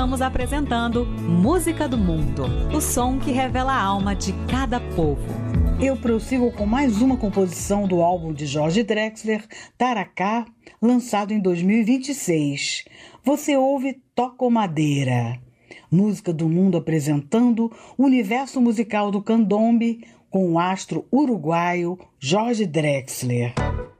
Estamos apresentando Música do Mundo, o som que revela a alma de cada povo. Eu prossigo com mais uma composição do álbum de Jorge Drexler, Taracá, lançado em 2026. Você ouve Toco Madeira. Música do Mundo apresentando o universo musical do candombe com o astro uruguaio Jorge Drexler.